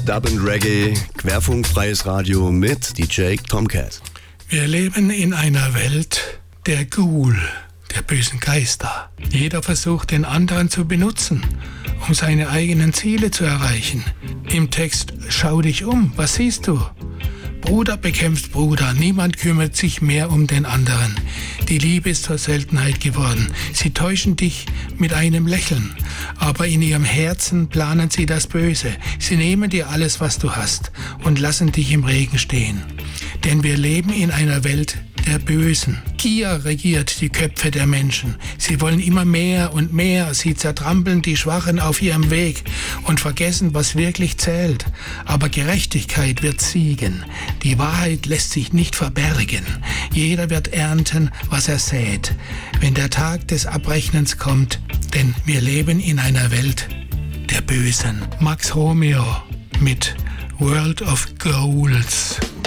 Blues, Dub und Reggae, querfunkfreies Radio mit DJ Tomcat. Wir leben in einer Welt der Ghoul, der bösen Geister. Jeder versucht, den anderen zu benutzen, um seine eigenen Ziele zu erreichen. Im Text "Schau dich um, was siehst du?" Bruder bekämpft Bruder, niemand kümmert sich mehr um den anderen. Die Liebe ist zur Seltenheit geworden. Sie täuschen dich mit einem Lächeln, aber in ihrem Herzen planen sie das Böse. Sie nehmen dir alles, was du hast, und lassen dich im Regen stehen. Denn wir leben in einer Welt der Bösen. Gier regiert die Köpfe der Menschen. Sie wollen immer mehr und mehr. Sie zertrampeln die Schwachen auf ihrem Weg und vergessen, was wirklich zählt. Aber Gerechtigkeit wird siegen. Die Wahrheit lässt sich nicht verbergen. Jeder wird ernten, was er sät, wenn der Tag des Abrechnens kommt. Denn wir leben in einer Welt der Bösen. Max Romeo mit World of Ghouls.